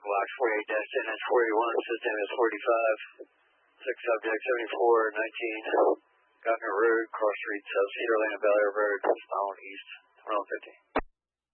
Box 48-10 is 41, system is 45. 6 subject 7419. Gardner Road, Cross Street, Cedar Lane, Bel Air Road, Stone East, 1250.